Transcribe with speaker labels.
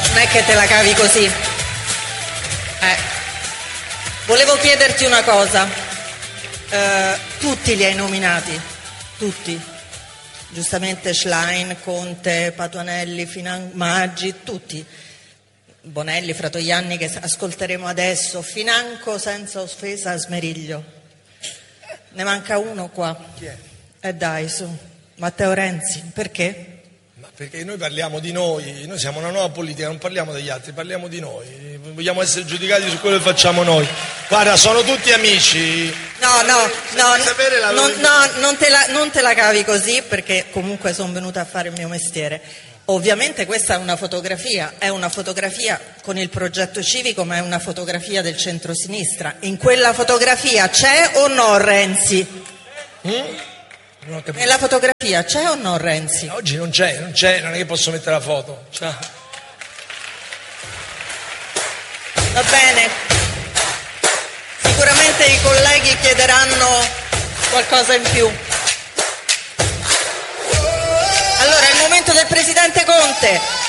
Speaker 1: non è che te la cavi così. Volevo chiederti una cosa. Tutti li hai nominati, tutti. Giustamente Schlein, Conte, Patuanelli, Maggi, tutti. Bonelli, Fratoianni che ascolteremo adesso, Financo senza offesa a Smeriglio. Ne manca uno qua.
Speaker 2: Chi è?
Speaker 1: Dai, su, Matteo Renzi, perché?
Speaker 2: Ma perché noi parliamo di noi siamo una nuova politica, non parliamo degli altri, parliamo di noi, vogliamo essere giudicati su quello che facciamo noi. Guarda, sono tutti amici.
Speaker 1: Non te la cavi così, perché comunque sono venuta a fare il mio mestiere. Ovviamente questa è una fotografia con il progetto civico, ma è una fotografia del centrosinistra. In quella fotografia c'è o no Renzi?
Speaker 2: Non ho capito.
Speaker 1: Nella fotografia c'è o no Renzi?
Speaker 2: Oggi non c'è, non è che posso mettere la foto. Ciao.
Speaker 1: Va bene. Sicuramente i colleghi chiederanno qualcosa in più. Allora è il momento del presidente Conte.